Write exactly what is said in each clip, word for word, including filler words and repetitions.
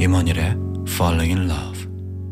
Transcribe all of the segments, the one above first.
임원일의 Falling in Love.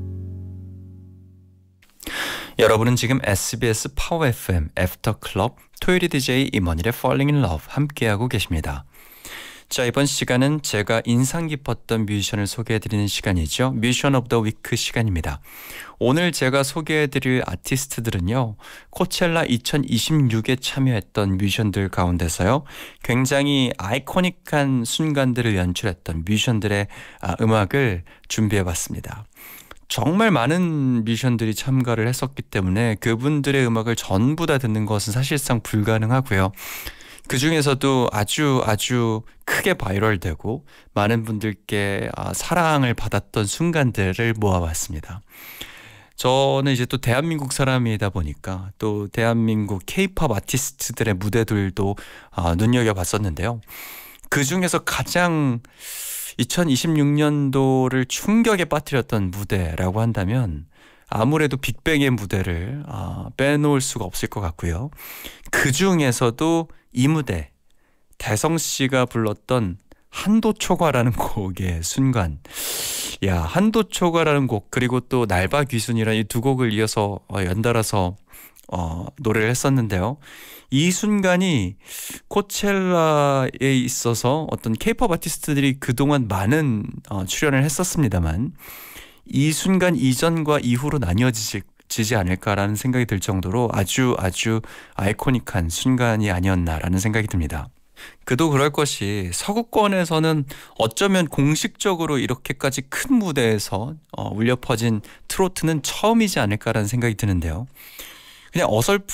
여러분은 지금 에스비에스 파워 에프엠 애프터 클럽 토요일 디제이 임원일의 Falling in Love 함께하고 계십니다. 자, 이번 시간은 제가 인상 깊었던 뮤지션을 소개해드리는 시간이죠. 뮤지션 오브 더 위크 시간입니다. 오늘 제가 소개해드릴 아티스트들은요, 코첼라 이천이십육에 참여했던 뮤지션들 가운데서요, 굉장히 아이코닉한 순간들을 연출했던 뮤지션들의 음악을 준비해봤습니다. 정말 많은 뮤지션들이 참가를 했었기 때문에 그분들의 음악을 전부 다 듣는 것은 사실상 불가능하고요. 그 중에서도 아주 아주 크게 바이럴되고 많은 분들께 사랑을 받았던 순간들을 모아봤습니다. 저는 이제 또 대한민국 사람이다 보니까 또 대한민국 케이팝 아티스트들의 무대들도 눈여겨봤었는데요. 그 중에서 가장 이천이십육 년도를 충격에 빠뜨렸던 무대라고 한다면 아무래도 빅뱅의 무대를 빼놓을 수가 없을 것 같고요. 그 중에서도 이 무대, 대성 씨가 불렀던 한도초과라는 곡의 순간. 야, 한도초과라는 곡, 그리고 또 날바 귀순이라는 이 두 곡을 이어서 연달아서 어, 노래를 했었는데요. 이 순간이 코첼라에 있어서 어떤 케이팝 아티스트들이 그동안 많은 어, 출연을 했었습니다만 이 순간 이전과 이후로 나뉘어지지 지지 않을까라는 생각이 들 정도로 아주 아주 아이코닉한 순간이 아니었나라는 생각이 듭니다. 그도 그럴 것이 서구권에서는 어쩌면 공식적으로 이렇게까지 큰 무대에서 어, 울려 퍼진 트로트는 처음이지 않을까라는 생각이 드는데요. 그냥 어설픈